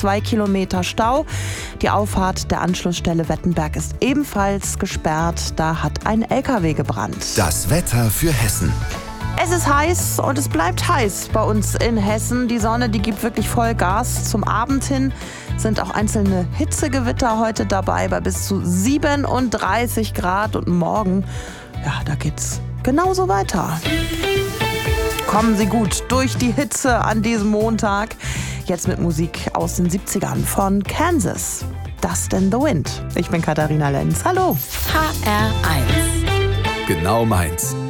2 Kilometer Stau. Die Auffahrt der Anschlussstelle Wettenberg ist ebenfalls gesperrt. Da hat ein LKW gebrannt. Das Wetter für Hessen. Es ist heiß und es bleibt heiß bei uns in Hessen. Die Sonne, die gibt wirklich voll Gas. Zum Abend hin sind auch einzelne Hitzegewitter heute dabei bei bis zu 37 Grad. Und morgen, ja, da geht's genauso weiter. Kommen Sie gut durch die Hitze an diesem Montag. Jetzt mit Musik aus den 70ern von Kansas. Dust in the Wind. Ich bin Katharina Lenz. Hallo. HR1. Genau meins.